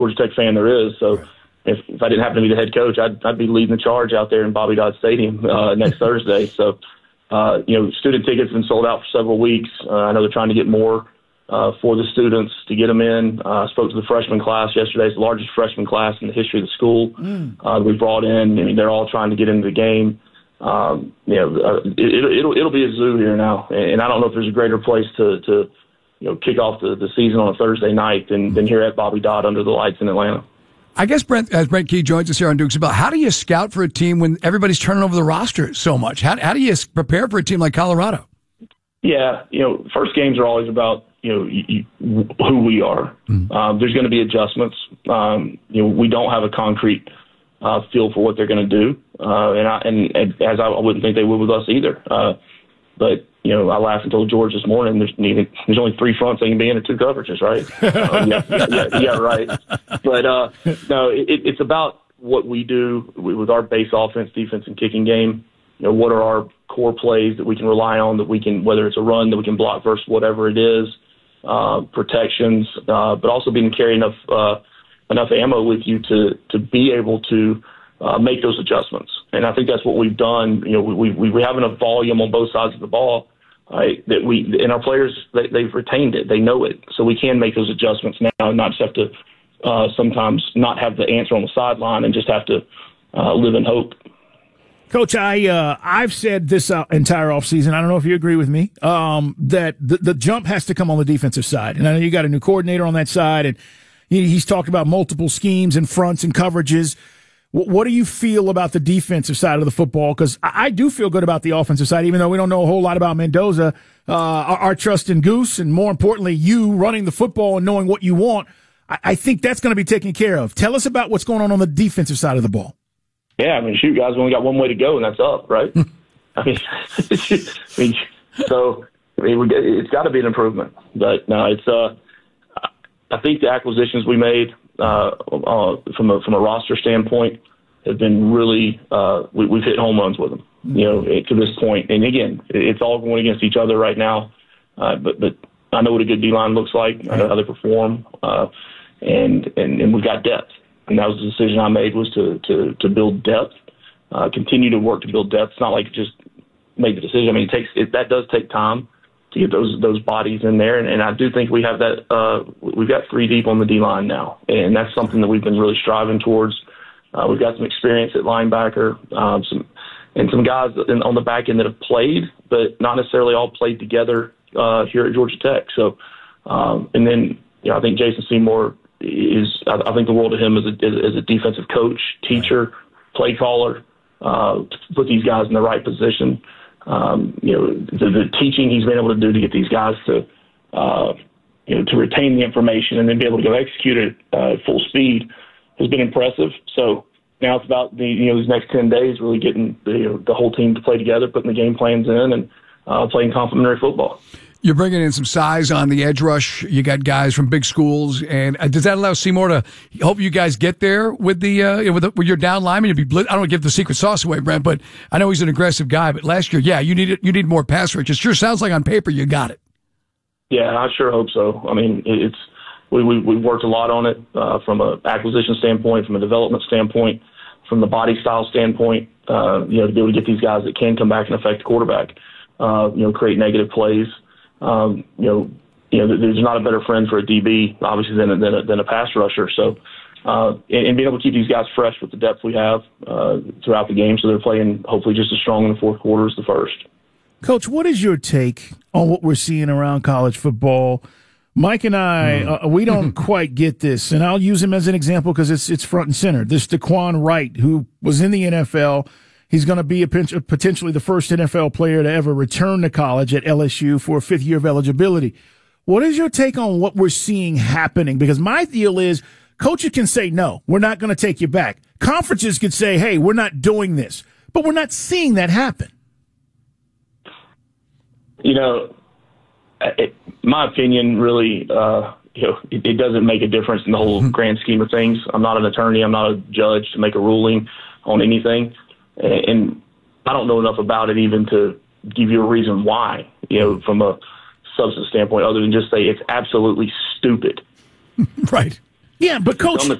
Georgia Tech fan there is. So if I didn't happen to be the head coach, I'd be leading the charge out there in Bobby Dodd Stadium next Thursday. So, student tickets have been sold out for several weeks. I know they're trying to get more for the students to get them in. I spoke to the freshman class yesterday. It's the largest freshman class in the history of the school that we brought in. I mean, they're all trying to get into the game. It'll be a zoo here now, and I don't know if there's a greater place to kick off the season on a Thursday night than here at Bobby Dodd under the lights in Atlanta. I guess, Brent, as Brent Key joins us here on Dukes About, how do you scout for a team when everybody's turning over the roster so much? How do you prepare for a team like Colorado? Yeah, first games are always about who we are. There's going to be adjustments. We don't have a concrete feel for what they're going to do, and as I wouldn't think they would with us either. But I laughed and told George this morning there's only 3 fronts they can be in and 2 coverages, right? Yeah, right. But no, it's about what we do with our base offense, defense, and kicking game. What are our core plays that we can rely on, that we can, whether it's a run that we can block versus whatever it is, protections, but also being able to carry enough ammo with you to be able to make those adjustments. And I think that's what we've done. We have enough volume on both sides of the ball, right, that and our players, they've retained it. They know it. So we can make those adjustments now and not just have to sometimes not have the answer on the sideline and just have to live in hope. Coach, I've said this entire offseason, I don't know if you agree with me, that the jump has to come on the defensive side. And I know you got a new coordinator on that side, and he's talked about multiple schemes and fronts and coverages. What do you feel about the defensive side of the football? Because I do feel good about the offensive side, even though we don't know a whole lot about Mendoza. Our trust in Goose, and more importantly, you running the football and knowing what you want, I think that's going to be taken care of. Tell us about what's going on the defensive side of the ball. Yeah, shoot, guys, we only got one way to go, and that's up, right? It's got to be an improvement. But no, it's I think the acquisitions we made from a roster standpoint have been really we've hit home runs with them, to this point. And again, it's all going against each other right now. But I know what a good D-line looks like. I know how they perform, and we've got depth. And that was the decision I made, was to build depth, continue to work to build depth. It's not like just made the decision. That does take time to get those bodies in there. And I do think we have that. We've got 3 deep on the D-line now, and that's something that we've been really striving towards. We've got some experience at linebacker, some guys on the back end that have played, but not necessarily all played together here at Georgia Tech. So, and then I think Jason Seymour I think the world of him as a defensive coach, teacher, play caller, to put these guys in the right position. The teaching he's been able to do to get these guys to retain the information and then be able to go execute it at full speed has been impressive. So now it's about these next 10 days really getting the whole team to play together, putting the game plans in, and playing complementary football. You're bringing in some size on the edge rush. You got guys from big schools, and does that allow Seymour to help you guys get there with with your down lineman? You'd be I don't want to give the secret sauce away, Brent, but I know he's an aggressive guy. But last year, you need more pass rush. It sure sounds like on paper you got it. Yeah, I sure hope so. We worked a lot on it from an acquisition standpoint, from a development standpoint, from the body style standpoint. To be able to get these guys that can come back and affect the quarterback, create negative plays. There's not a better friend for a DB, obviously, than a pass rusher. So, and being able to keep these guys fresh with the depth we have throughout the game, so they're playing hopefully just as strong in the fourth quarter as the first. Coach, what is your take on what we're seeing around college football? Mike and I, we don't quite get this, and I'll use him as an example because it's front and center. This Daquan Wright, who was in the NFL. He's going to be potentially the first NFL player to ever return to college at LSU for a 5th year of eligibility. What is your take on what we're seeing happening? Because my deal is coaches can say, no, we're not going to take you back. Conferences could say, hey, we're not doing this. But we're not seeing that happen. My opinion really, it doesn't make a difference in the whole grand scheme of things. I'm not an attorney. I'm not a judge to make a ruling on anything. And I don't know enough about it even to give you a reason why, from a substance standpoint, other than just say it's absolutely stupid. Right. Yeah, but coach,